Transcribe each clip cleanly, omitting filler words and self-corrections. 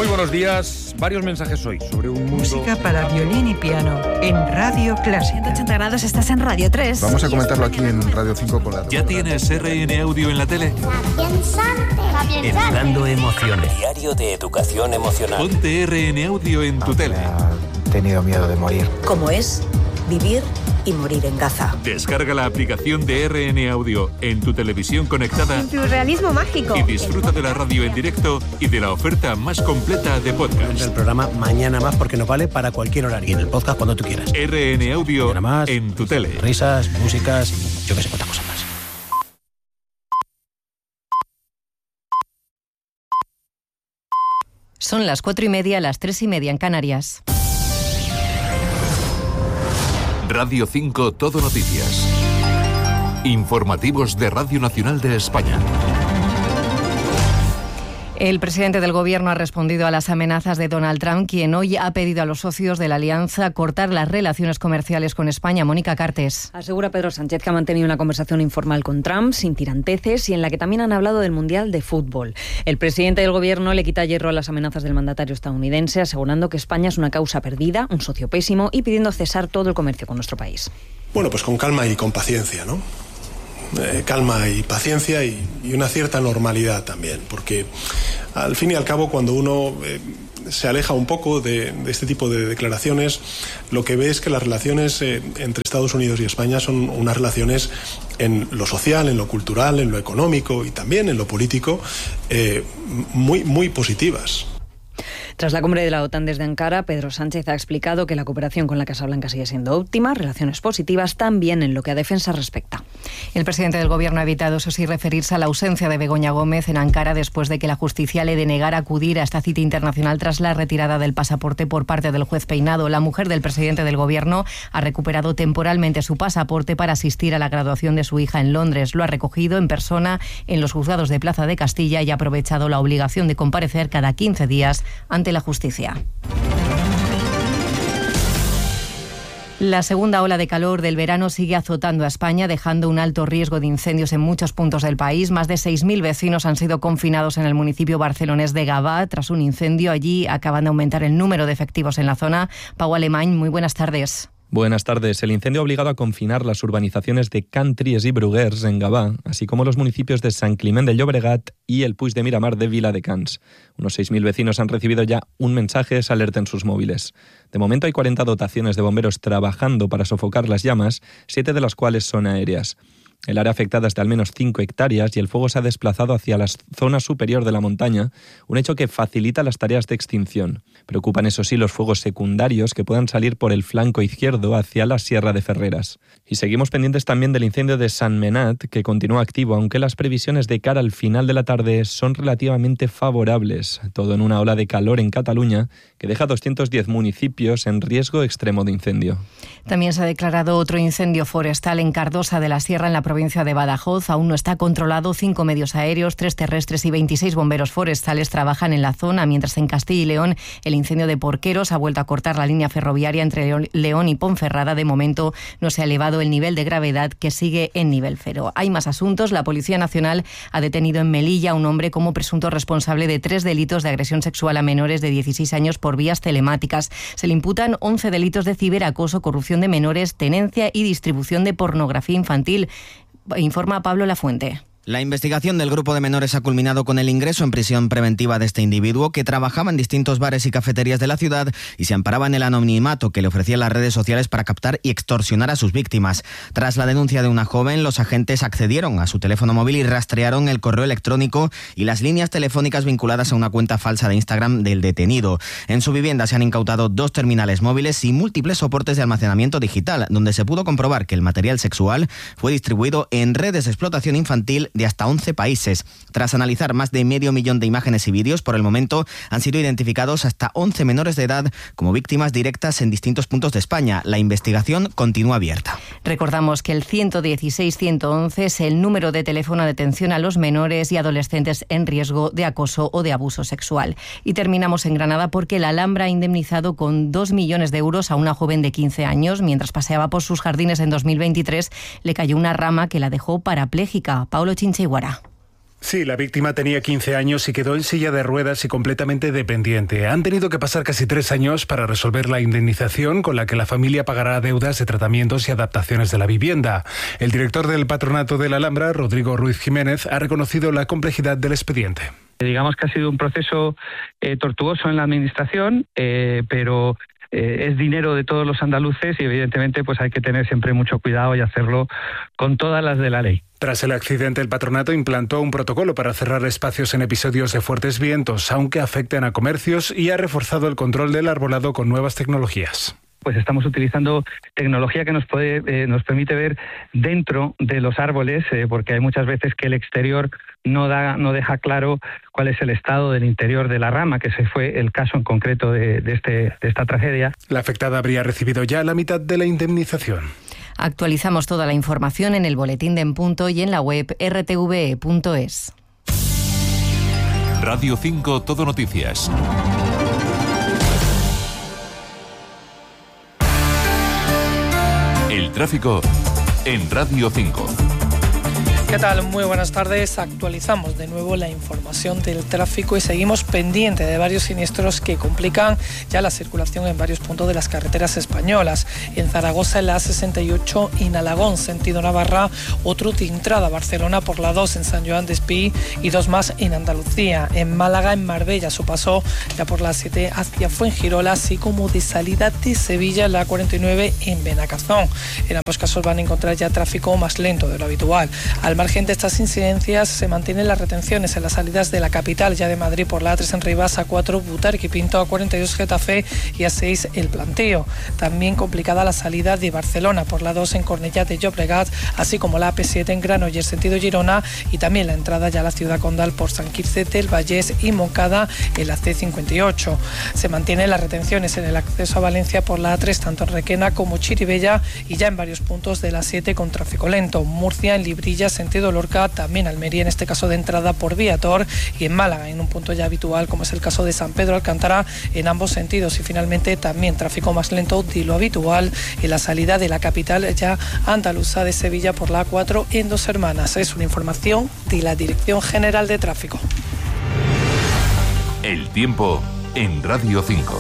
Muy buenos días. Varios mensajes hoy sobre un mundo... Música para violín y piano en Radio Clásica. 180 grados, estás en Radio 3. Vamos a comentarlo aquí en Radio 5 con la... ¿Ya tienes RN Audio en la tele? Educando emociones. Diario de educación emocional. Ponte RN Audio en tu tele. He tenido miedo de morir. ¿Cómo es vivir y morir en Gaza? Descarga la aplicación de RN Audio en tu televisión conectada. En Surrealismo Mágico. Y disfruta de la radio en directo y de la oferta más completa de podcast. El programa Mañana Más porque nos vale para cualquier horario. Y en el podcast cuando tú quieras. RN Audio más, en tu tele. Risas, músicas y yo que sé cuántas cosas más. Son las 4:30, las 3:30 en Canarias. Radio 5 Todo Noticias. Informativos de Radio Nacional de España. El presidente del Gobierno ha respondido a las amenazas de Donald Trump, quien hoy ha pedido a los socios de la alianza cortar las relaciones comerciales con España. Mónica Cartes. Asegura Pedro Sánchez que ha mantenido una conversación informal con Trump, sin tiranteces, y en la que también han hablado del Mundial de Fútbol. El presidente del Gobierno le quita hierro a las amenazas del mandatario estadounidense, asegurando que España es una causa perdida, un socio pésimo, y pidiendo cesar todo el comercio con nuestro país. Bueno, pues con calma y con paciencia, ¿no? Calma y paciencia y una cierta normalidad también, porque al fin y al cabo cuando uno se aleja un poco de este tipo de declaraciones, lo que ve es que las relaciones entre Estados Unidos y España son unas relaciones en lo social, en lo cultural, en lo económico y también en lo político muy, muy positivas. Tras la cumbre de la OTAN desde Ankara, Pedro Sánchez ha explicado que la cooperación con la Casa Blanca sigue siendo óptima, relaciones positivas también en lo que a defensa respecta. El presidente del Gobierno ha evitado, eso sí, referirse a la ausencia de Begoña Gómez en Ankara después de que la justicia le denegara acudir a esta cita internacional tras la retirada del pasaporte por parte del juez Peinado. La mujer del presidente del Gobierno ha recuperado temporalmente su pasaporte para asistir a la graduación de su hija en Londres. Lo ha recogido en persona en los juzgados de Plaza de Castilla y ha aprovechado la obligación de comparecer cada 15 días ante la justicia. La segunda ola de calor del verano sigue azotando a España, dejando un alto riesgo de incendios en muchos puntos del país. Más de 6.000 vecinos han sido confinados en el municipio barcelonés de Gavà tras un incendio. Allí acaban de aumentar el número de efectivos en la zona. Pau Alemany, muy buenas tardes. Buenas tardes. El incendio ha obligado a confinar las urbanizaciones de Can Tries y Bruguers en Gavà, así como los municipios de Sant Climent de Llobregat y el Puig de Miramar de Viladecans. Unos 6.000 vecinos han recibido ya un mensaje de alerta en sus móviles. De momento hay 40 dotaciones de bomberos trabajando para sofocar las llamas, 7 de las cuales son aéreas. El área afectada es de al menos 5 hectáreas y el fuego se ha desplazado hacia la zona superior de la montaña, un hecho que facilita las tareas de extinción. Preocupan, eso sí, los fuegos secundarios que puedan salir por el flanco izquierdo hacia la Sierra de Ferreras. Y seguimos pendientes también del incendio de Sant Menat, que continúa activo, aunque las previsiones de cara al final de la tarde son relativamente favorables. Todo en una ola de calor en Cataluña que deja 210 municipios en riesgo extremo de incendio. También se ha declarado otro incendio forestal en Cardosa de la Sierra, en la provincia de Badajoz. Aún no está controlado. 5 medios aéreos, 3 terrestres y 26 bomberos forestales trabajan en la zona, mientras en Castilla y León el incendio de Porqueros ha vuelto a cortar la línea ferroviaria entre León y Ponferrada. De momento no se ha elevado el nivel de gravedad, que sigue en nivel 0. Hay más asuntos. La Policía Nacional ha detenido en Melilla a un hombre como presunto responsable de 3 delitos de agresión sexual a menores de 16 años por vías telemáticas. Se le imputan 11 delitos de ciberacoso, corrupción de menores, tenencia y distribución de pornografía infantil. Informa Pablo Lafuente. La investigación del grupo de menores ha culminado con el ingreso en prisión preventiva de este individuo, que trabajaba en distintos bares y cafeterías de la ciudad y se amparaba en el anonimato que le ofrecían las redes sociales para captar y extorsionar a sus víctimas. Tras la denuncia de una joven, los agentes accedieron a su teléfono móvil y rastrearon el correo electrónico y las líneas telefónicas vinculadas a una cuenta falsa de Instagram del detenido. En su vivienda se han incautado 2 terminales móviles y múltiples soportes de almacenamiento digital, donde se pudo comprobar que el material sexual fue distribuido en redes de explotación infantil de hasta 11 países. Tras analizar más de 500.000 de imágenes y vídeos, por el momento han sido identificados hasta 11 menores de edad como víctimas directas en distintos puntos de España. La investigación continúa abierta. Recordamos que el 116-111 es el número de teléfono de atención a los menores y adolescentes en riesgo de acoso o de abuso sexual. Y terminamos en Granada porque la Alhambra ha indemnizado con 2 millones de euros a una joven de 15 años. Mientras paseaba por sus jardines en 2023, le cayó una rama que la dejó parapléjica. Paulo Chinchiguara. Sí, la víctima tenía 15 años y quedó en silla de ruedas y completamente dependiente. Han tenido que pasar casi 3 años para resolver la indemnización con la que la familia pagará deudas de tratamientos y adaptaciones de la vivienda. El director del Patronato de la Alhambra, Rodrigo Ruiz Jiménez, ha reconocido la complejidad del expediente. Digamos que ha sido un proceso tortuoso en la administración, pero es dinero de todos los andaluces y evidentemente pues hay que tener siempre mucho cuidado y hacerlo con todas las de la ley. Tras el accidente, el patronato implantó un protocolo para cerrar espacios en episodios de fuertes vientos, aunque afecten a comercios, y ha reforzado el control del arbolado con nuevas tecnologías. Pues estamos utilizando tecnología que nos permite ver dentro de los árboles, porque hay muchas veces que el exterior no deja claro cuál es el estado del interior de la rama, que ese fue el caso en concreto de esta tragedia. La afectada habría recibido ya la mitad de la indemnización. Actualizamos toda la información en el boletín de En Punto y en la web rtve.es. Radio 5 Todo Noticias. El tráfico en Radio 5. ¿Qué tal? Muy buenas tardes. Actualizamos de nuevo la información del tráfico y seguimos pendiente de varios siniestros que complican ya la circulación en varios puntos de las carreteras españolas. En Zaragoza, en la A68, en Alagón, sentido Navarra, otro de entrada a Barcelona por la 2 en San Joan d'Espí y 2 más en Andalucía. En Málaga, en Marbella, su paso ya por la 7 hacia Fuengirola, así como de salida de Sevilla, la 49 en Benacazón. En ambos casos van a encontrar ya tráfico más lento de lo habitual. Al margen de estas incidencias, se mantienen las retenciones en las salidas de la capital ya de Madrid por la A3 en Rivas, A4 Butarque y Pinto, A42 Getafe y A6 El Planteo. También complicada la salida de Barcelona por la 2 en Cornellà de Llobregat, así como la AP7 en Granollers sentido Girona, y también la entrada ya a la ciudad condal por Sant Quirze del Vallès y Montcada en la C58. Se mantienen las retenciones en el acceso a Valencia por la A3 tanto en Requena como Chirivella y ya en varios puntos de la 7 con tráfico lento. Murcia en Librilla sentido Lorca, también Almería en este caso de entrada por Viator, y en Málaga en un punto ya habitual como es el caso de San Pedro Alcántara en ambos sentidos. Y finalmente también tráfico más lento de lo habitual en la salida de la capital ya andaluza de Sevilla por la A4 en Dos Hermanas. Es una información de la Dirección General de Tráfico. El tiempo en Radio 5.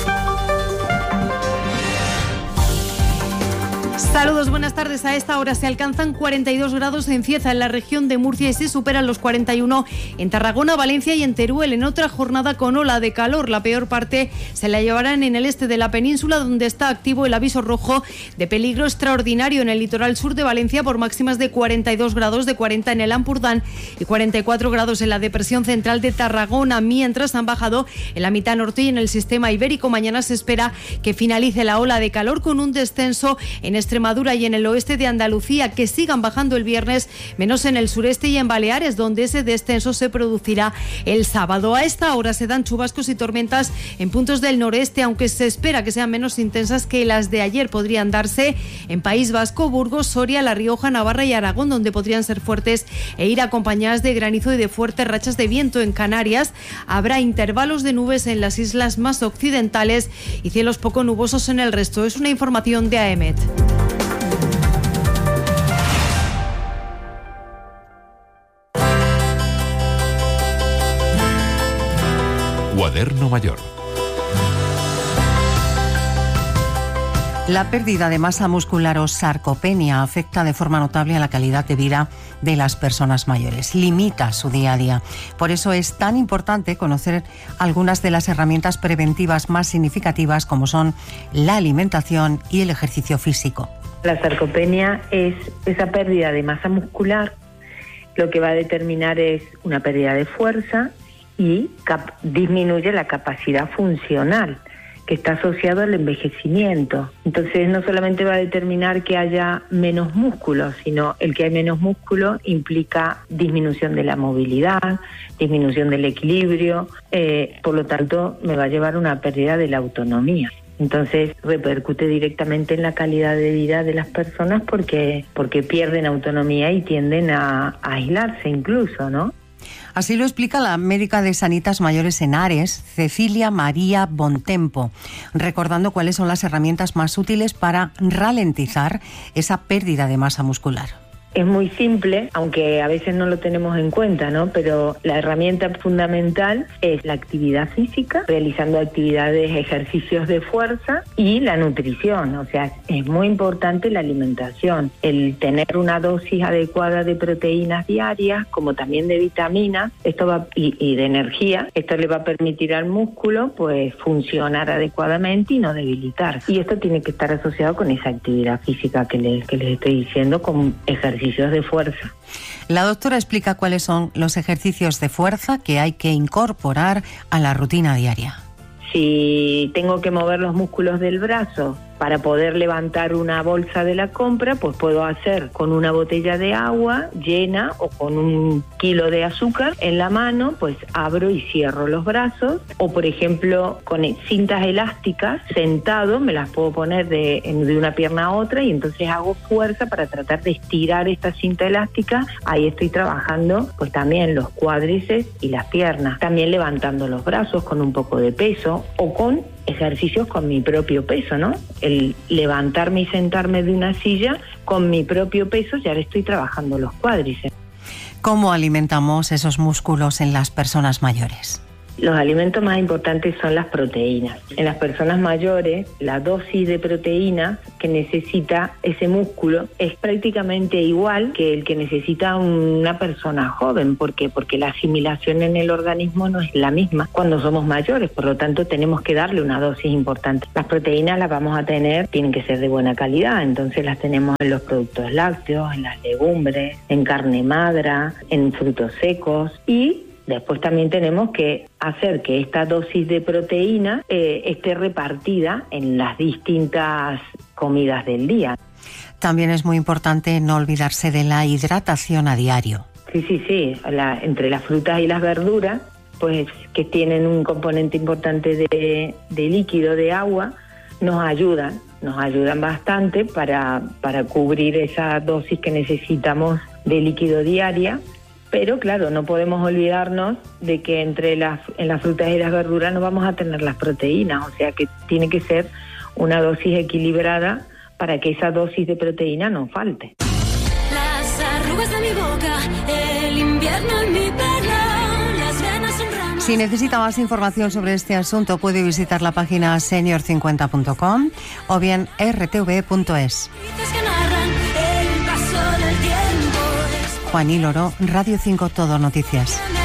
Saludos, buenas tardes. A esta hora se alcanzan 42 grados en Cieza, en la región de Murcia, y se superan los 41 en Tarragona, Valencia y en Teruel, en otra jornada con ola de calor. La peor parte se la llevarán en el este de la península, donde está activo el aviso rojo de peligro extraordinario en el litoral sur de Valencia por máximas de 42 grados, de 40 en el Ampurdán y 44 grados en la depresión central de Tarragona, mientras han bajado en la mitad norte y en el sistema ibérico. Mañana se espera que finalice la ola de calor con un descenso en Extremadura y en el oeste de Andalucía, que sigan bajando el viernes, menos en el sureste y en Baleares, donde ese descenso se producirá el sábado. A esta hora se dan chubascos y tormentas en puntos del noreste, aunque se espera que sean menos intensas que las de ayer. Podrían darse en País Vasco, Burgos, Soria, La Rioja, Navarra y Aragón, donde podrían ser fuertes e ir acompañadas de granizo y de fuertes rachas de viento. En Canarias habrá intervalos de nubes en las islas más occidentales y cielos poco nubosos en el resto. Es una información de AEMET. Cuaderno Mayor. La pérdida de masa muscular o sarcopenia afecta de forma notable a la calidad de vida de las personas mayores, limita su día a día. Por eso es tan importante conocer algunas de las herramientas preventivas más significativas, como son la alimentación y el ejercicio físico. La sarcopenia es esa pérdida de masa muscular. Lo que va a determinar es una pérdida de fuerza y disminuye la capacidad funcional, que está asociado al envejecimiento. Entonces no solamente va a determinar que haya menos músculo, sino el que hay menos músculo implica disminución de la movilidad, disminución del equilibrio, por lo tanto me va a llevar a una pérdida de la autonomía. Entonces repercute directamente en la calidad de vida de las personas porque pierden autonomía y tienden a aislarse incluso, ¿no? Así lo explica la médica de Sanitas Mayores en Ares, Cecilia María Bontempo, recordando cuáles son las herramientas más útiles para ralentizar esa pérdida de masa muscular. Es muy simple, aunque a veces no lo tenemos en cuenta, ¿no? Pero la herramienta fundamental es la actividad física, realizando actividades, ejercicios de fuerza y la nutrición. O sea, es muy importante la alimentación, el tener una dosis adecuada de proteínas diarias, como también de vitaminas, y de energía. Esto le va a permitir al músculo pues funcionar adecuadamente y no debilitar. Y esto tiene que estar asociado con esa actividad física que les estoy diciendo, con ejercicios de fuerza. La doctora explica cuáles son los ejercicios de fuerza que hay que incorporar a la rutina diaria. Si tengo que mover los músculos del brazo para poder levantar una bolsa de la compra, pues puedo hacer con una botella de agua llena o con 1 kilo de azúcar en la mano, pues abro y cierro los brazos. O por ejemplo, con cintas elásticas, sentado, me las puedo poner de una pierna a otra y entonces hago fuerza para tratar de estirar esta cinta elástica. Ahí estoy trabajando pues también los cuádriceps y las piernas. También levantando los brazos con un poco de peso o con ejercicios con mi propio peso, ¿no? El levantarme y sentarme de una silla con mi propio peso, ya le estoy trabajando los cuádriceps. ¿Cómo alimentamos esos músculos en las personas mayores? Los alimentos más importantes son las proteínas. En las personas mayores, la dosis de proteína que necesita ese músculo es prácticamente igual que el que necesita una persona joven. ¿Por qué? Porque la asimilación en el organismo no es la misma cuando somos mayores, por lo tanto tenemos que darle una dosis importante. Las proteínas las vamos a tener, tienen que ser de buena calidad, entonces las tenemos en los productos lácteos, en las legumbres, en carne magra, en frutos secos y después también tenemos que hacer que esta dosis de proteína esté repartida en las distintas comidas del día. También es muy importante no olvidarse de la hidratación a diario. Sí. Entre las frutas y las verduras, pues que tienen un componente importante de líquido, de agua, nos ayudan bastante para cubrir esa dosis que necesitamos de líquido diaria. Pero claro, no podemos olvidarnos de que en las frutas y las verduras no vamos a tener las proteínas, o sea que tiene que ser una dosis equilibrada para que esa dosis de proteína no falte. Las arrugas de mi boca, el invierno en mi pelo, las venas son ramas. Si necesita más información sobre este asunto, puede visitar la página senior50.com o bien rtv.es. Juan y Loro, Radio 5 Todo Noticias.